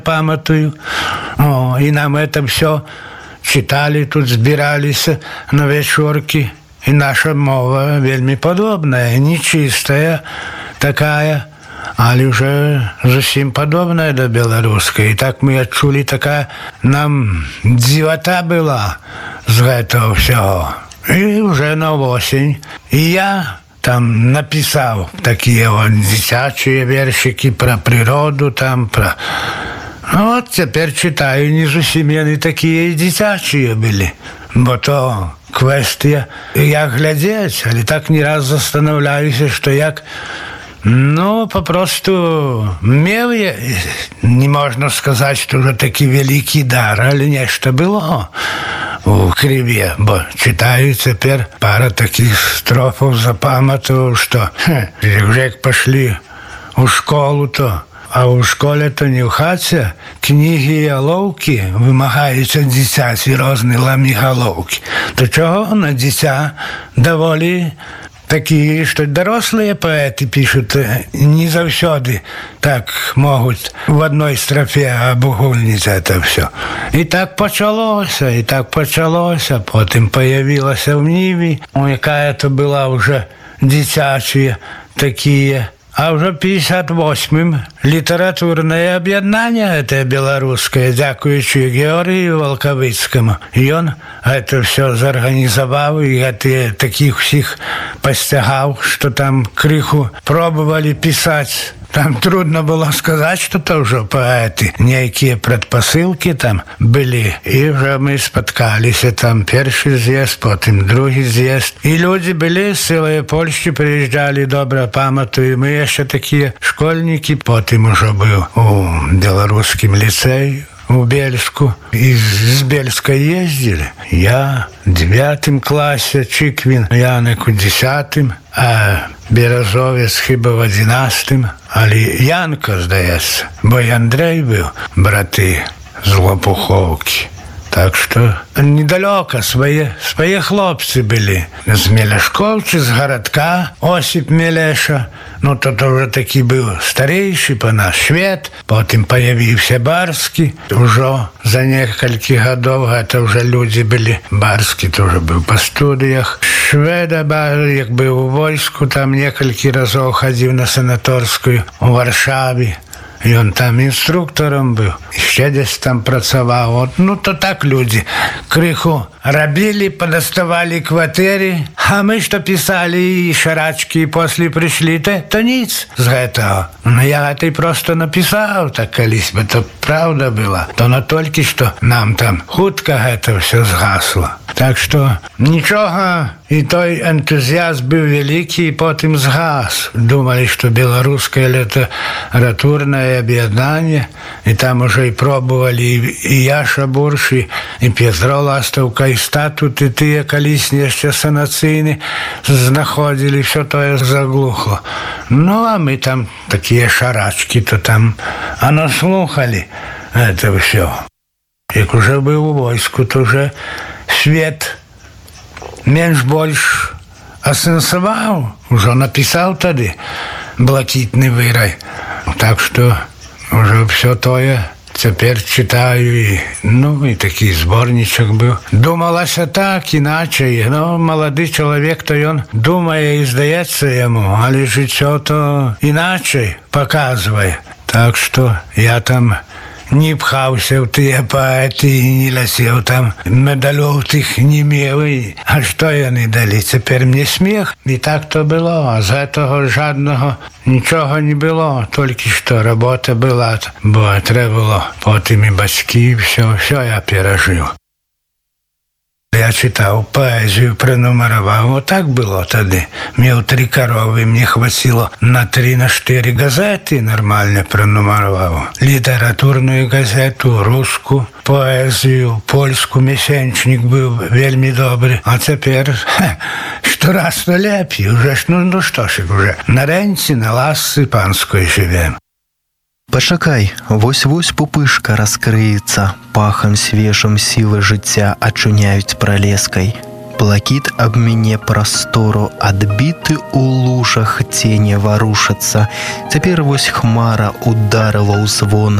памятаю. И нам это все читали, тут збирались на вечерки. И наша мова вельми подобная, нечистая такая, але уже зусім подобная до белорусской. И так мы отчули, такая нам дзивота была з этого всего. И уже на осень. И я там написал такие вот дитячие вершики про природу, там про... Ну вот теперь читаю, не зусім они такие и дитячие были. Бо то квестия, як глядеть, але так не раз застанавливаюся, что як, ну, попросту мев я, не можно сказать, что уже такий великий дар, але нечто было у криве, бо читаю теперь пара таких строфов, запамятовал, что як пошли у школу, то а у школе-то не в хаце книги и оловки вымагаюць ад дзіцяці розныя ламігалоўкі. То чого на дзіця даволі такие, что дорослые поэты пишут не заўсёды так могут в одной строфе обугульнить это все. И так почалося, потом появилась в Ниве, какая-то была уже дзіцячие такие. А уже 58-м литературное объединение это белорусское, дякуючи Георгию Волковицкому. И он это все зорганизовал, и это таких всех постигал, что там криху пробовали писать. Там трудно было сказать, что это уже поэты. Некие предпосылки там были. И уже мы споткались. И там первый з'езд, потом другий з'езд. И люди были с целой Польши, приезжали, добро памятую. Мы еще такие школьники. Потом уже был у белорусском лицее. В Бельску. Из Бельска ездили. Я в 9 классе, Чиквин, Яник в 10, а Березовец хіба в 11. Але Янко, здається, бо й Андрей був, брати з Лопуховки. Так что недалеко свои хлопцы были. С Мелешковцы, с городка Осип Мелеша. Ну, тот уже таки был старейший по нас швед. Потом появился Барский. Уже за несколько годов это уже люди были. Барский тоже был по студиях. Шведа Барик был в войску. Там несколько разов ходил на санаторскую в Варшаве. И он там инструктором был, еще десь там працавал. Вот, ну, то так люди криху робили, подоставали квартиры, а мы что писали и шарачки, и после пришли, то ниц з этого. Но я это просто написал, так колись бы, то правда была. То на только что нам там хутко это все згасло. Так что ничего, и той энтузиазм был великий, и потом згас. Думали, что белорусское литературное объединение, и там уже и пробовали и Яша Бурш, и Петро Ластовка, и статут, и тыя колись еще санацийны знаходили, все то заглухло. Ну, а мы там такие шарачки, то там, оно слухали это все. Як уже был у войску, то уже свет менш-больш асэнсаваў, уже написал тады «Блакитный вырай». Так что уже все тое теперь читаю. И такий сборничек был. Думалася так, иначе. Но молодый человек, то он думает и сдается ему, але життя то иначе показывает. Так что я там не пхаўся ў тыя паэты і не лясеў там медалёў тых не меў. А што яны далі? Цяпер мне смех. І так то было. А з гэтага жаднага нічога не было. Толькі што работа была. Бо трэба было потым і бацькі, все я перажыў. Я читал поэзию, пронумеровал. Вот так было тогда. Мел 3 коровы, мне хватило на 3-4 газеты нормально пронумеровал. Литературную газету, русскую, поэзию, польскую, месячник был вельми добрый. А теперь, что раз то лепі, уже ну что ж, уже на ренте, на ласцы панской живем. Пачакай, вось-вось пупышка раскрыецца, пахам свежым сілы жыцця ачуняюць пралескай. Блакіт аб мяне прастору, адбіты ў лужах цені варушацца. Цяпер вось хмара ударыла ў звон.